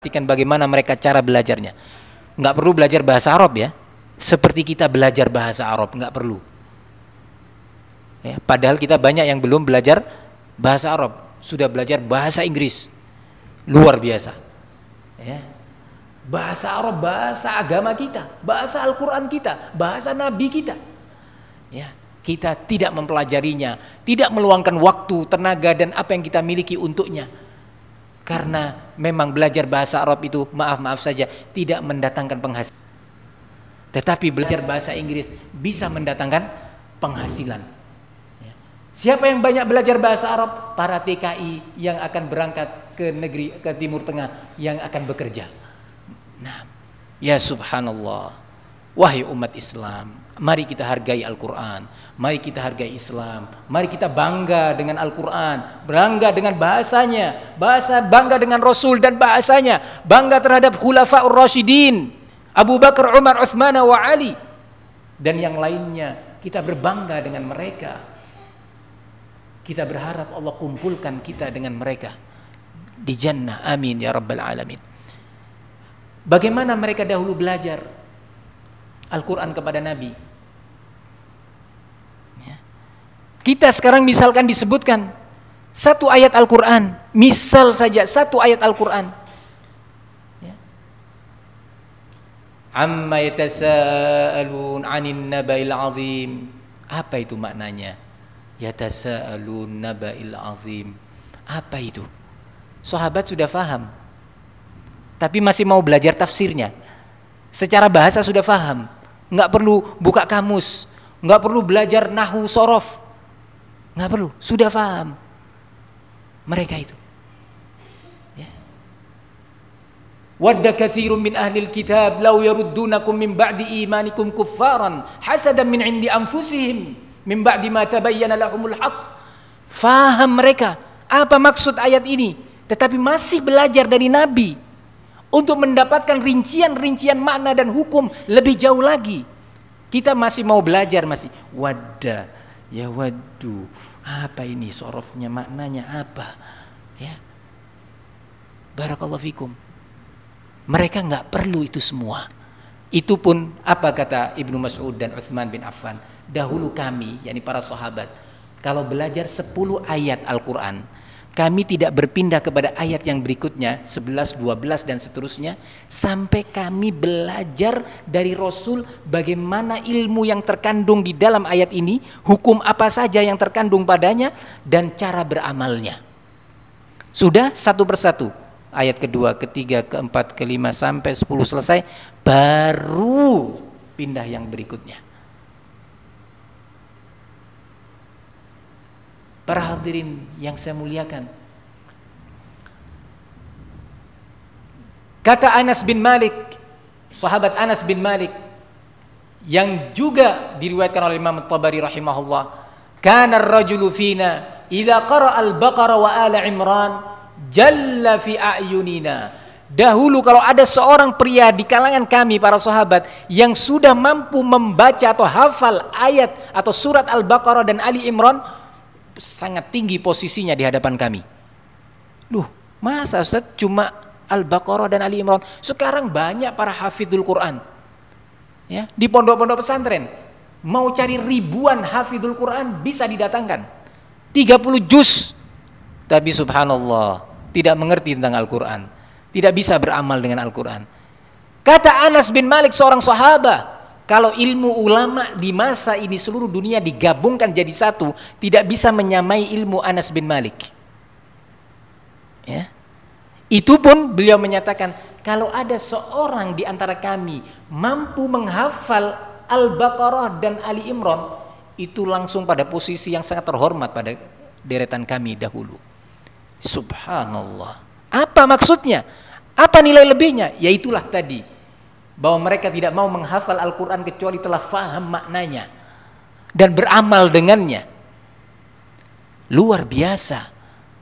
Perhatikan bagaimana mereka cara belajarnya. Nggak perlu belajar bahasa Arab ya. Seperti kita belajar bahasa Arab, nggak perlu. Ya, padahal kita banyak yang belum belajar bahasa Arab, sudah belajar bahasa Inggris. Luar biasa. Ya. Bahasa Arab, bahasa agama kita, bahasa Al-Quran kita, bahasa Nabi kita. Ya, kita tidak mempelajarinya, tidak meluangkan waktu, tenaga, dan apa yang kita miliki untuknya. Karena memang belajar bahasa Arab itu maaf saja tidak mendatangkan penghasilan. Tetapi belajar bahasa Inggris bisa mendatangkan penghasilan. Siapa yang banyak belajar bahasa Arab? Para TKI yang akan berangkat ke negeri, ke Timur Tengah, yang akan bekerja. Nah, ya subhanallah. Wahai umat Islam, mari kita hargai Al-Quran, mari kita hargai Islam, mari kita bangga dengan Al-Quran, bangga dengan bahasanya, bangga dengan Rasul dan bahasanya, bangga terhadap Khulafaur Rasyidin, Abu Bakar, Umar, Utsman, wa Ali, dan yang lainnya. Kita berbangga dengan mereka. Kita berharap Allah kumpulkan kita dengan mereka di jannah, amin ya rabbal alamin. Bagaimana mereka dahulu belajar Al-Quran kepada Nabi. Ya. Kita sekarang misalkan disebutkan satu ayat Al-Quran, misal saja satu ayat Al-Quran. Ya. Amma yatasaalun 'anin naba'il 'azim. Apa itu maknanya? Yatasaalun naba'il 'azim. Apa itu? Sahabat sudah faham, tapi masih mau belajar tafsirnya. Secara bahasa sudah faham, nggak perlu buka kamus, nggak perlu belajar nahwu sorof, nggak perlu, sudah faham mereka itu. Ya. Wadda katsirun min ahlil kitab law yaruddunakum min ba'di imanikum kuffaran hasadan min 'indi anfusihim min ba'di ma tabayyana lahumul haqq. Faham mereka apa maksud ayat ini, tetapi masih belajar dari Nabi untuk mendapatkan rincian-rincian makna dan hukum lebih jauh lagi. Kita masih mau belajar, masih wadda, ya waddu, apa ini sorofnya, maknanya apa, ya. Barakallahu fikum. Mereka nggak perlu itu semua. Itu pun apa kata Ibnu Mas'ud dan Utsman bin Affan, dahulu kami, yakni para sahabat, kalau belajar 10 ayat Al-Quran, kami tidak berpindah kepada ayat yang berikutnya 11, 12 dan seterusnya sampai kami belajar dari Rasul bagaimana ilmu yang terkandung di dalam ayat ini, hukum apa saja yang terkandung padanya, dan cara beramalnya. Sudah satu persatu, ayat kedua, ketiga, keempat, kelima sampai 10 selesai, baru pindah yang berikutnya. Para hadirin yang saya muliakan, kata Anas bin Malik, sahabat Anas bin Malik, yang juga diriwayatkan oleh Imam At-Tabari rahimahullah, kana ar-rajulu fina idza qara'a al-Baqarah wa ala Imran jalla fi a'yunina. Dahulu kalau ada seorang pria di kalangan kami para sahabat yang sudah mampu membaca atau hafal ayat atau surat Al-Baqarah dan Ali Imran, sangat tinggi posisinya di hadapan kami. Loh, masa Ustaz cuma Al-Baqarah dan Ali Imran? Sekarang banyak para hafidhul Quran, ya, di pondok-pondok pesantren. Mau cari ribuan hafidhul Quran bisa didatangkan, 30 juz, tapi subhanallah tidak mengerti tentang Al-Quran, tidak bisa beramal dengan Al-Quran. Kata Anas bin Malik, seorang sahabat, kalau ilmu ulama di masa ini seluruh dunia digabungkan jadi satu, tidak bisa menyamai ilmu Anas bin Malik. Ya. Itu pun beliau menyatakan, kalau ada seorang di antara kami mampu menghafal Al-Baqarah dan Ali Imran, itu langsung pada posisi yang sangat terhormat pada deretan kami dahulu. Subhanallah. Apa maksudnya? Apa nilai lebihnya? Yaitulah tadi, bahwa mereka tidak mau menghafal Al-Quran kecuali telah faham maknanya dan beramal dengannya. Luar biasa.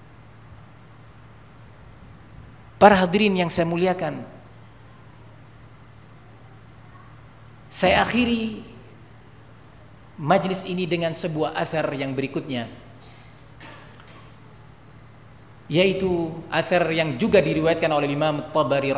Para hadirin yang saya muliakan, saya akhiri majlis ini dengan sebuah athar yang berikutnya. yaitu asar yang juga diriwayatkan oleh Imam At-Tabari